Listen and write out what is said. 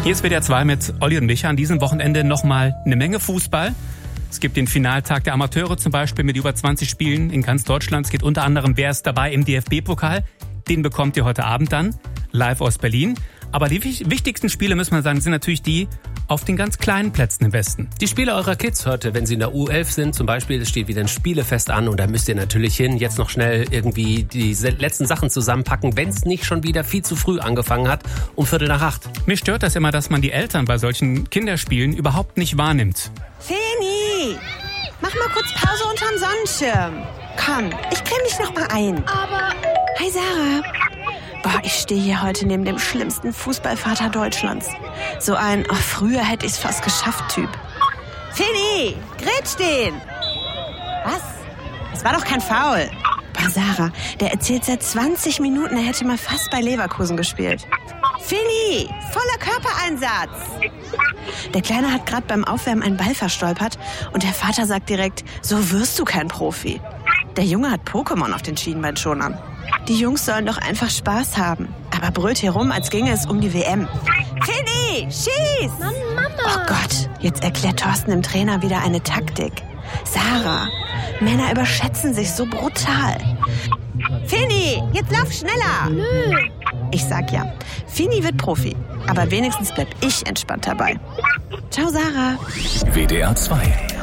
Hier ist WDR 2 mit Olli und Micha. An diesem Wochenende nochmal eine Menge Fußball. Es gibt den Finaltag der Amateure zum Beispiel mit über 20 Spielen in ganz Deutschland. Es geht unter anderem, wer ist dabei im DFB-Pokal. Den bekommt ihr heute Abend dann, live aus Berlin. Aber die wichtigsten Spiele, müssen wir sagen, sind natürlich die auf den ganz kleinen Plätzen im Westen. Die Spiele eurer Kids heute, wenn sie in der U11 sind zum Beispiel, es steht wieder ein Spielefest an und da müsst ihr natürlich hin. Jetzt noch schnell irgendwie die letzten Sachen zusammenpacken, wenn es nicht schon wieder viel zu früh angefangen hat, um 7:45. Mich stört das immer, dass man die Eltern bei solchen Kinderspielen überhaupt nicht wahrnimmt. Feni, mach mal kurz Pause unterm Sonnenschirm. Komm, ich creme dich noch mal ein. Aber... Hi Sarah. Boah, ich stehe hier heute neben dem schlimmsten Fußballvater Deutschlands. So ein, früher hätte ich's fast geschafft Typ. Feni, grätsch den! Was? Das war doch kein Foul. Boah, Sarah, der erzählt seit 20 Minuten, er hätte mal fast bei Leverkusen gespielt. Feni, voller Körpereinsatz! Der Kleine hat gerade beim Aufwärmen einen Ball verstolpert und der Vater sagt direkt, so wirst du kein Profi. Der Junge hat Pokémon auf den Schienbeinschonern. Die Jungs sollen doch einfach Spaß haben. Aber brüllt hier rum, als ginge es um die WM. Fini, schieß! Mann, Mama! Oh Gott, jetzt erklärt Thorsten dem Trainer wieder eine Taktik. Sarah, Männer überschätzen sich so brutal. Fini, jetzt lauf schneller! Nö! Ich sag ja, Fini wird Profi. Aber wenigstens bleib ich entspannt dabei. Ciao, Sarah. WDR 2